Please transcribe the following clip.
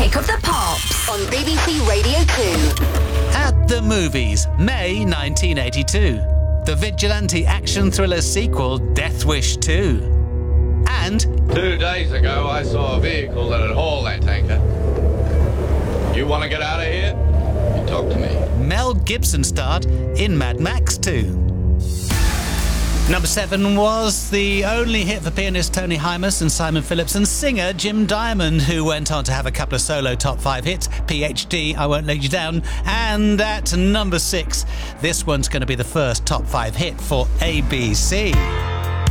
Pick of the Pops on BBC Radio 2. At the movies, May 1982. The vigilante action thriller sequel Death Wish 2. And 2 days ago, I saw a vehicle that had hauled that tanker. You want to get out of here? You talk to me. Mel Gibson starred in Mad Max 2. Number 7 was the only hit for pianist Tony Hymas and Simon Phillips and singer Jim Diamond, who went on to have a couple of solo top 5 hits, PhD, I Won't Let You Down, and at number 6, this one's going to be the first top 5 hit for ABC.